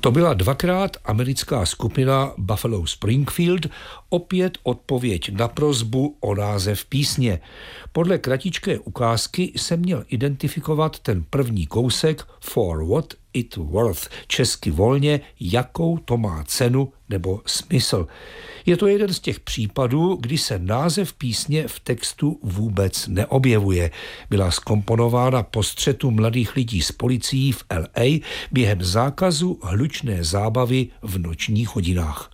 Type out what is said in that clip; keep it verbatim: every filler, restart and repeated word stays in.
To byla dvakrát americká skupina Buffalo Springfield, opět odpověď na prosbu o název písně. Podle kratičké ukázky jsem měl identifikovat ten první kousek For What It Worth, česky volně, jakou to má cenu nebo smysl. Je to jeden z těch případů, kdy se název písně v textu vůbec neobjevuje. Byla zkomponována po střetu mladých lidí s policií v L A během zákazu hlučné zábavy v nočních hodinách.